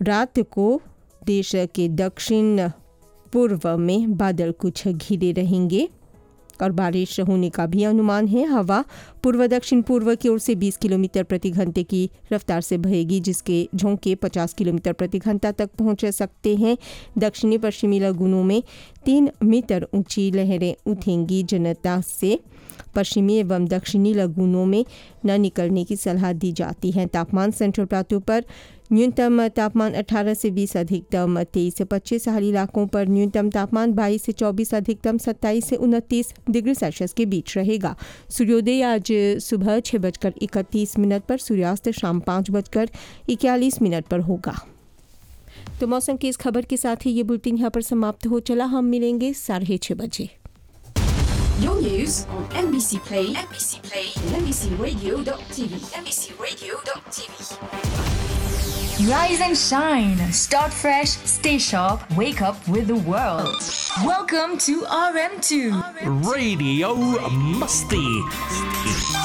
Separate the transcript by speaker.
Speaker 1: रात को देश के दक्षिण पूर्व में बादल कुछ घिरे रहेंगे और बारिश होने का भी अनुमान है। हवा पूर्व दक्षिण पूर्व की ओर से 20 किलोमीटर प्रति घंटे की रफ्तार से बहेगी, जिसके झोंके 50 किलोमीटर प्रति घंटा तक पहुंच सकते हैं। दक्षिणी पश्चिमी लगुनों में 3 मीटर ऊंची लहरें उठेंगी। जनता से पश्चिमी एवं दक्षिणी लगुनों में न निकलने की सलाह दी जाती है। तापमान सेंट्रल प्लाटू पर न्यूनतम तापमान 18 से 20, अधिकतम 23 से 25। सहारी इलाकों पर न्यूनतम तापमान 22 से 24, अधिकतम 27 से 29 डिग्री सेल्सियस के बीच रहेगा। सूर्योदय आज सुबह 6:31 पर, सूर्यास्त शाम 5:41 पर होगा। तो मौसम की इस खबर के साथ ही ये बुलेटिन यहाँ पर समाप्त हो चला। हम मिलेंगे 6:30 बजे।
Speaker 2: Your news on MBC Play, and MBCRadio.tv, MBCRadio.tv.
Speaker 3: Rise and shine. Start fresh. Stay sharp. Wake up with the world. Welcome to RM2
Speaker 4: Radio Musty.